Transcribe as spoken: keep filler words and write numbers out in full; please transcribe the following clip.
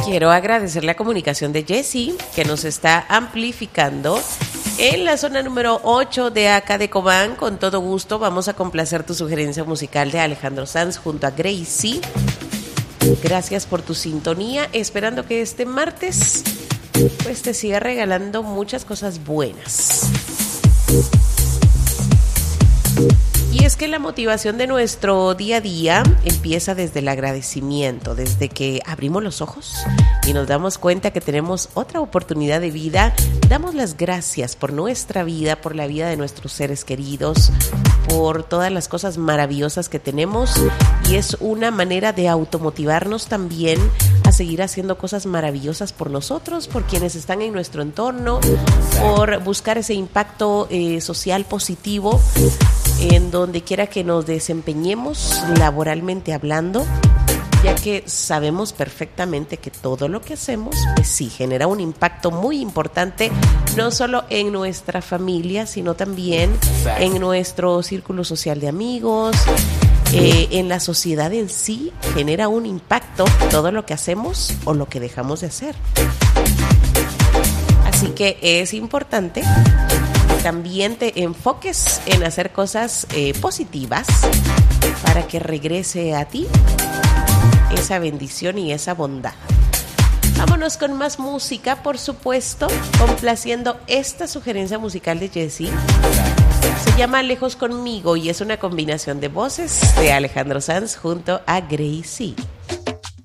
Quiero agradecer la comunicación de Jessy, que nos está amplificando en la zona número ocho de acá de Cobán. Con todo gusto vamos a complacer tu sugerencia musical de Alejandro Sanz junto a Gracie. Gracias por tu sintonía, esperando que este martes pues te siga regalando muchas cosas buenas. Y es que la motivación de nuestro día a día empieza desde el agradecimiento, desde que abrimos los ojos y nos damos cuenta que tenemos otra oportunidad de vida. Damos las gracias por nuestra vida, por la vida de nuestros seres queridos, por todas las cosas maravillosas que tenemos, y es una manera de automotivarnos también a seguir haciendo cosas maravillosas por nosotros, por quienes están en nuestro entorno, por buscar ese impacto eh, social positivo en donde quiera que nos desempeñemos laboralmente hablando, ya que sabemos perfectamente que todo lo que hacemos, pues sí, genera un impacto muy importante, no solo en nuestra familia, sino también en nuestro círculo social de amigos, eh, en la sociedad en sí, genera un impacto todo lo que hacemos o lo que dejamos de hacer. Así que es importante que también te enfoques en hacer cosas eh, positivas para que regrese a ti esa bendición y esa bondad. Vámonos con más música, por supuesto, complaciendo esta sugerencia musical de Jessy. Se llama Lejos Conmigo y es una combinación de voces de Alejandro Sanz junto a Gracie.